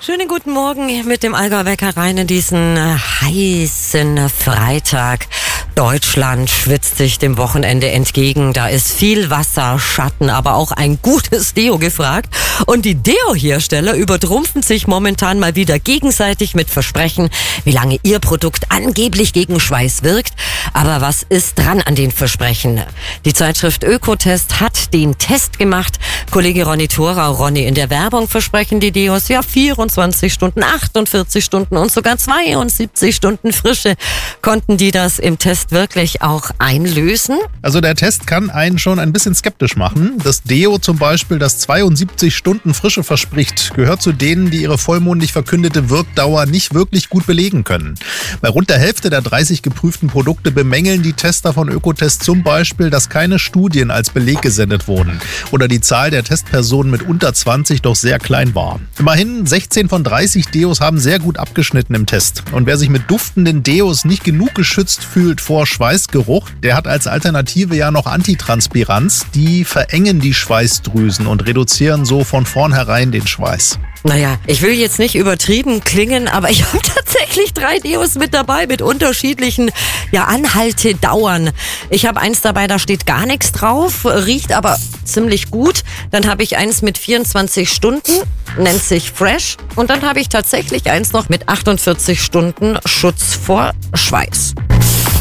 Schönen guten Morgen mit dem Allgäuer Wecker rein in diesen heißen Freitag. Deutschland schwitzt sich dem Wochenende entgegen. Da ist viel Wasser, Schatten, aber auch ein gutes Deo gefragt. Und die Deo-Hersteller übertrumpfen sich momentan mal wieder gegenseitig mit Versprechen, wie lange ihr Produkt angeblich gegen Schweiß wirkt. Aber was ist dran an den Versprechen? Die Zeitschrift Ökotest hat den Test gemacht. Kollege Ronny Thorau. Ronny, in der Werbung versprechen die Deos ja 24 Stunden, 48 Stunden und sogar 72 Stunden Frische. Konnten die das im Test wirklich auch einlösen? Also der Test kann einen schon ein bisschen skeptisch machen. Das Deo zum Beispiel, das 72 Stunden Frische verspricht, gehört zu denen, die ihre vollmundig verkündete Wirkdauer nicht wirklich gut belegen können. Bei rund der Hälfte der 30 geprüften Produkte bemängeln die Tester von Ökotest zum Beispiel, dass keine Studien als Beleg gesendet wurden oder die Zahl der Testpersonen mit unter 20 doch sehr klein war. Immerhin 16 von 30 Deos haben sehr gut abgeschnitten im Test. Und wer sich mit duftenden Deos nicht genug geschützt fühlt vor Schweißgeruch, der hat als Alternative ja noch Antitranspiranz. Die verengen die Schweißdrüsen und reduzieren so von vornherein den Schweiß. Naja, ich will jetzt nicht übertrieben klingen, aber ich habe tatsächlich 3 Deos mit dabei mit unterschiedlichen Anhaltedauern. Ich habe eins dabei, da steht gar nichts drauf, riecht aber ziemlich gut. Dann habe ich eins mit 24 Stunden, nennt sich Fresh. Und dann habe ich tatsächlich eins noch mit 48 Stunden Schutz vor Schweiß.